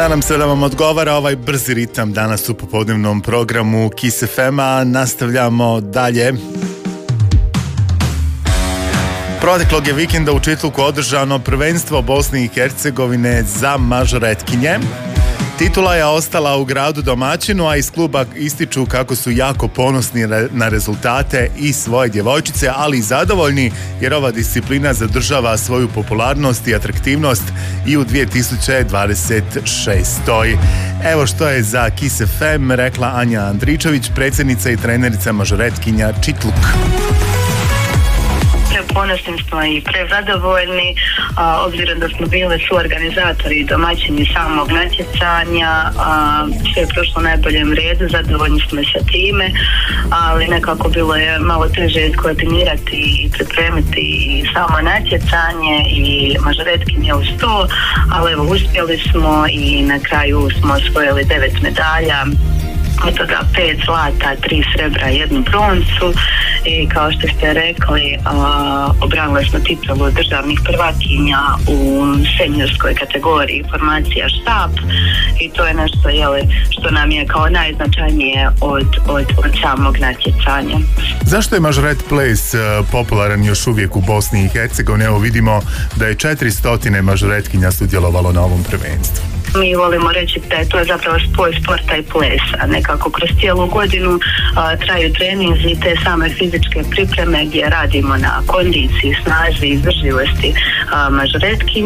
Nadam se da vam odgovara ovaj brzi ritam danas u popodnevnom programu Kiss FM-a. Nastavljamo dalje. Proteklog je vikenda u Čitluku održano prvenstvo Bosne i Hercegovine za mažoretkinje. Titula je ostala u gradu domaćinu, a iz kluba ističu kako su jako ponosni na rezultate i svoje djevojčice, ali i zadovoljni jer ova disciplina zadržava svoju popularnost i atraktivnost i u 2026. Evo što je za Kiss FM rekla Anja Andričević, predsjednica i trenerica mažoretkinja Čitluk. Ponosni smo i prezadovoljni, obzirom da smo bili suorganizatori i domaćini samog natjecanja, sve je prošlo u najboljem redu, zadovoljni smo sa time, ali nekako bilo je malo teže koordinirati i pripremiti i samo natjecanje i mažoretkinje uz to, ali evo uspjeli smo i na kraju smo osvojili 9 medalja. Od toga 5 zlata, 3 srebra i 1 broncu i kao što ste rekli, obranili smo titulu državnih prvakinja u seniorskoj kategoriji formacija štab i to je nešto što nam je kao najznačajnije od samog natjecanja. Zašto je mažoret ples popularan još uvijek u Bosni i Hercegovini? Evo vidimo da je 400 mažoretkinja sudjelovalo na ovom prvenstvu. Mi volimo reći da je to zapravo spoj sporta i plesa. Nekako kroz cijelu godinu traju treninzi i te same fizičke pripreme gdje radimo na kondiciji, snazi i izdržljivosti mažoretkinja.